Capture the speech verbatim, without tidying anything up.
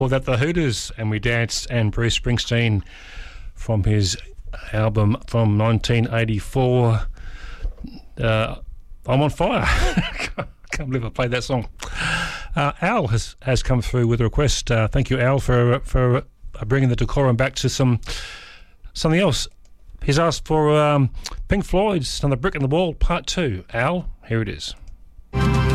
Well, that the Hooters, and we danced, and Bruce Springsteen from his album from nineteen eighty-four, uh, I'm on Fire. I can't believe I played that song. Uh, Al has, has come through with a request. Uh, thank you, Al, for for uh, bringing the decorum back to some something else. He's asked for um, Pink Floyd's "Another Brick in the Wall" Part Two. Al, here it is.